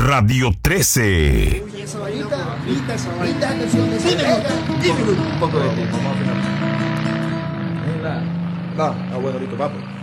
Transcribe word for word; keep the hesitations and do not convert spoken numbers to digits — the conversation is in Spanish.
Radio trece. Esa varita, grita esa varita, atención, dime un poco de tiempo, vamos a afinar. Va, ah, bueno, listo, vamos.